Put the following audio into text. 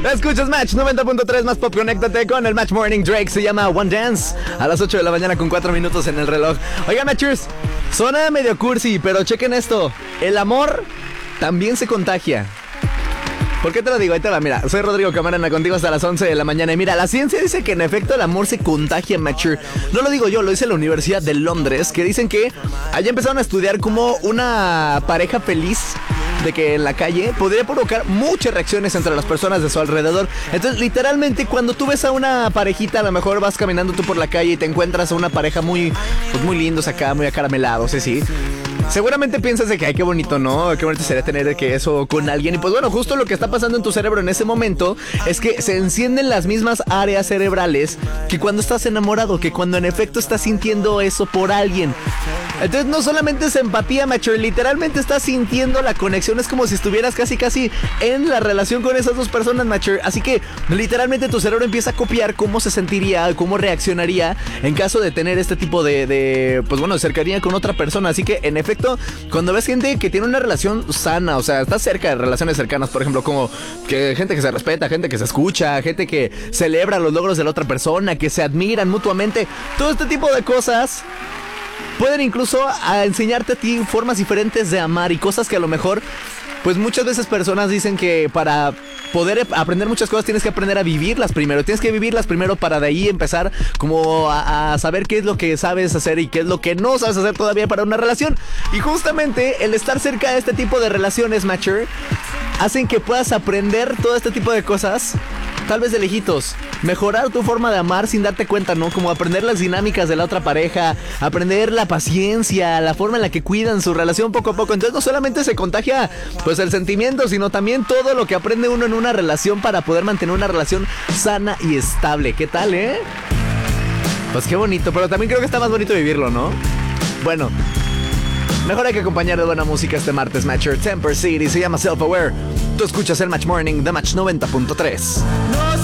Escuchas Match 90.3 más pop. Conéctate con el Match Morning. Drake se llama One Dance a las 8 de la mañana con 4 minutos en el reloj. Oigan, Matchers, suena medio cursi, pero chequen esto. El amor también se contagia. ¿Por qué te lo digo? Ahí te va, mira, soy Rodrigo Camarena, contigo hasta las 11 de la mañana. Y mira, la ciencia dice que en efecto el amor se contagia, Matcher. No lo digo yo, lo dice la Universidad de Londres, que dicen que allá empezaron a estudiar cómo una pareja feliz de que en la calle podría provocar muchas reacciones entre las personas de su alrededor. Entonces, literalmente, cuando tú ves a una parejita, a lo mejor vas caminando tú por la calle y te encuentras a una pareja muy lindos acá, muy acaramelados, sí. Seguramente piensas de que, ay, qué bonito, ¿no? Qué bonito sería tener que eso con alguien. Y pues bueno, justo lo que está pasando en tu cerebro en ese momento es que se encienden las mismas áreas cerebrales que cuando estás enamorado, que cuando en efecto estás sintiendo eso por alguien. Entonces no solamente es empatía, macho, literalmente estás sintiendo la conexión. Es como si estuvieras casi en la relación con esas dos personas, macho. Así que literalmente tu cerebro empieza a copiar cómo se sentiría, cómo reaccionaría en caso de tener este tipo de cercanía con otra persona. Así que en efecto, cuando ves gente que tiene una relación sana, o sea, está cerca de relaciones cercanas, por ejemplo, como que gente que se respeta, gente que se escucha, gente que celebra los logros de la otra persona, que se admiran mutuamente, todo este tipo de cosas pueden incluso enseñarte a ti formas diferentes de amar y cosas que a lo mejor, pues muchas veces personas dicen que para poder aprender muchas cosas tienes que aprender a vivirlas primero. Tienes que vivirlas primero para de ahí empezar como a saber qué es lo que sabes hacer y qué es lo que no sabes hacer todavía para una relación. Y justamente el estar cerca de este tipo de relaciones, mature, hacen que puedas aprender todo este tipo de cosas, tal vez de lejitos. Mejorar tu forma de amar sin darte cuenta, ¿no? Como aprender las dinámicas de la otra pareja, aprender la paciencia, la forma en la que cuidan su relación poco a poco. Entonces no solamente se contagia pues el sentimiento, sino también todo lo que aprende uno en una relación para poder mantener una relación sana y estable. ¿Qué tal, Pues qué bonito, pero también creo que está más bonito vivirlo, ¿no? Bueno, mejor hay que acompañar de buena música este martes, Matcher. Temper City se llama Self Aware. Tú escuchas el Match Morning de Match 90.3.